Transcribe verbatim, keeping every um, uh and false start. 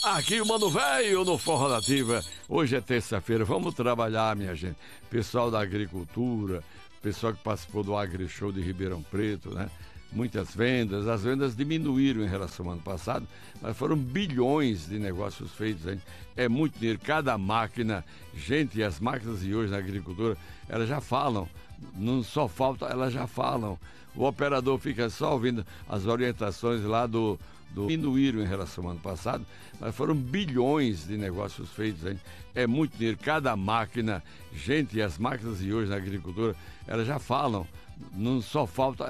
Aqui o Mano Velho no Forró Nativa. Hoje é terça-feira, vamos trabalhar, minha gente. Pessoal da agricultura, pessoal que participou do Agri Show de Ribeirão Preto, né? Muitas vendas, as vendas diminuíram em relação ao ano passado, mas foram bilhões de negócios feitos, hein? É muito dinheiro, cada máquina, gente, as máquinas de hoje na agricultura, elas já falam, não só falta, elas já falam. O operador fica só ouvindo as orientações lá do, do... diminuíram em relação ao ano passado, mas foram bilhões de negócios feitos, hein? É muito dinheiro, cada máquina, gente, as máquinas de hoje na agricultura, elas já falam, não só falta